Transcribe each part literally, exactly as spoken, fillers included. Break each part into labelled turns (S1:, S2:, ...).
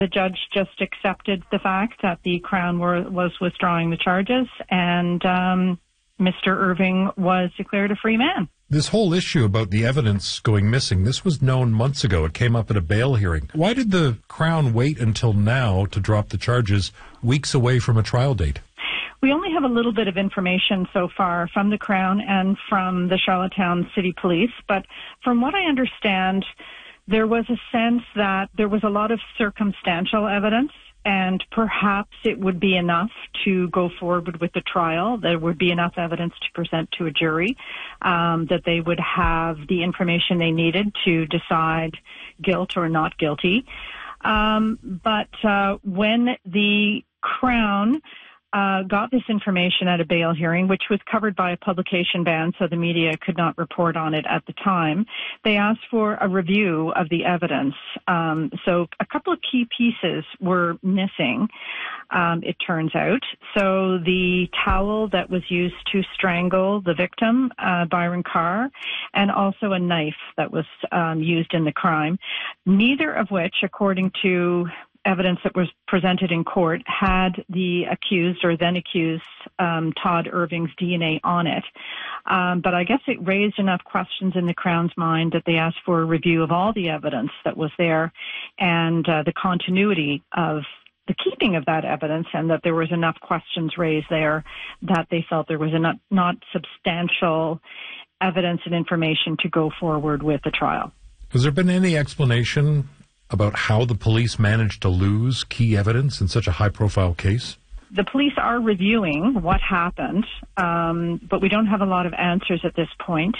S1: The judge just accepted the fact that the Crown were, was withdrawing the charges, and um, Mister Irving was declared a free man.
S2: This whole issue about the evidence going missing, this was known months ago. It came up at a bail hearing. Why did the Crown wait until now to drop the charges weeks away from a trial date?
S1: We only have a little bit of information so far from the Crown and from the Charlottetown City Police, but from what I understand, there was a sense that there was a lot of circumstantial evidence, and perhaps it would be enough to go forward with the trial. There would be enough evidence to present to a jury, um, that they would have the information they needed to decide guilt or not guilty. Um, but uh, when the Crown Uh, got this information at a bail hearing, which was covered by a publication ban, so the media could not report on it at the time. They asked for a review of the evidence. Um, so a couple of key pieces were missing, um, it turns out. So the towel that was used to strangle the victim, uh, Byron Carr, and also a knife that was um, used in the crime, neither of which, according to evidence that was presented in court, had the accused or then accused um, Todd Irving's D N A on it. Um, but I guess it raised enough questions in the Crown's mind that they asked for a review of all the evidence that was there and uh, the continuity of the keeping of that evidence, and that there was enough questions raised there that they felt there was enough, not substantial evidence and information to go forward with the trial.
S2: Has there been any explanation about how the police managed to lose key evidence in such a high-profile case?
S1: The police are reviewing what happened, um, but we don't have a lot of answers at this point.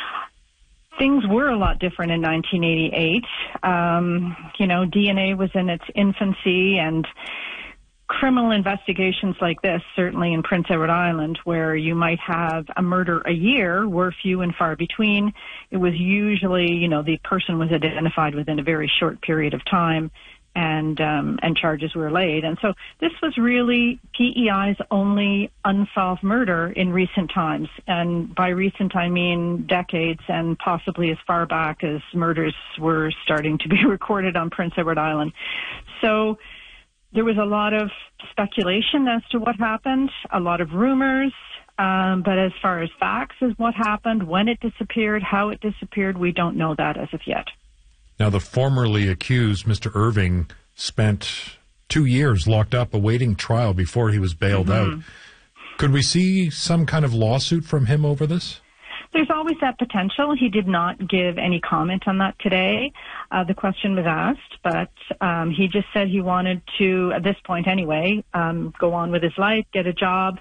S1: Things were a lot different in nineteen eighty-eight. Um, you know, D N A was in its infancy, and criminal investigations like this, certainly in Prince Edward Island, where you might have a murder a year, were few and far between. It was usually, you know, the person was identified within a very short period of time, and um, and charges were laid. And so this was really P E I's only unsolved murder in recent times. And by recent, I mean decades, and possibly as far back as murders were starting to be recorded on Prince Edward Island. So there was a lot of speculation as to what happened, a lot of rumors, um, but as far as facts as what happened, when it disappeared, how it disappeared, we don't know that as of yet.
S2: Now, the formerly accused, Mister Irving, spent two years locked up awaiting trial before he was bailed mm-hmm. out. Could we see some kind of lawsuit from him over this?
S1: There's always that potential. He did not give any comment on that today. Uh, the question was asked, but um, he just said he wanted to, at this point anyway, um, go on with his life, get a job,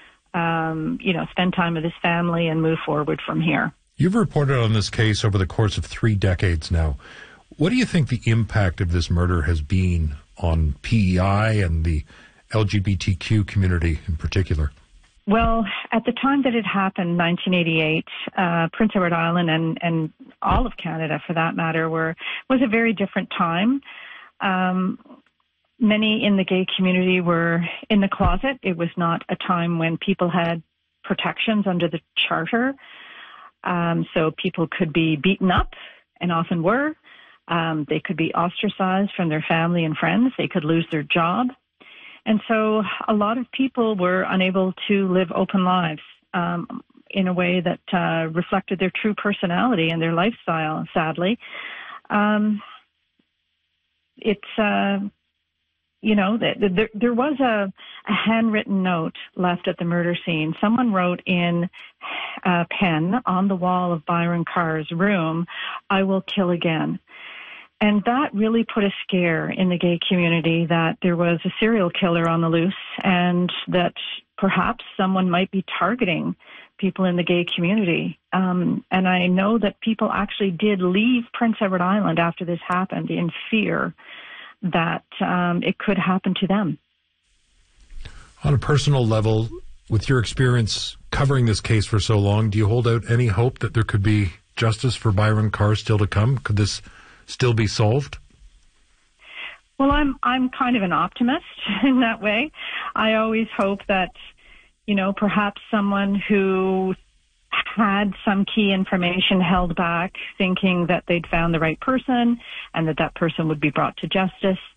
S1: um, you know, spend time with his family and move forward from here.
S2: You've reported on this case over the course of three decades now. What do you think the impact of this murder has been on P E I and the L G B T Q community in particular?
S1: Well, at the time that it happened, nineteen eighty-eight, uh, Prince Edward Island and, and all of Canada, for that matter, were was a very different time. Um, many in the gay community were in the closet. It was not a time when people had protections under the Charter. Um, so people could be beaten up, and often were. Um, they could be ostracized from their family and friends. They could lose their job. And so a lot of people were unable to live open lives um, in a way that uh, reflected their true personality and their lifestyle, sadly. Um, it's, uh, you know, there, there was a, a handwritten note left at the murder scene. Someone wrote in a pen on the wall of Byron Carr's room, "I will kill again." And that really put a scare in the gay community that there was a serial killer on the loose, and that perhaps someone might be targeting people in the gay community. Um, and I know that people actually did leave Prince Edward Island after this happened in fear that um, it could happen to them.
S2: On a personal level, with your experience covering this case for so long, do you hold out any hope that there could be justice for Byron Carr still to come? Could this still be solved?
S1: Well, I'm I'm kind of an optimist in that way. I always hope that, you know, perhaps someone who had some key information held back, thinking that they'd found the right person and that that person would be brought to justice,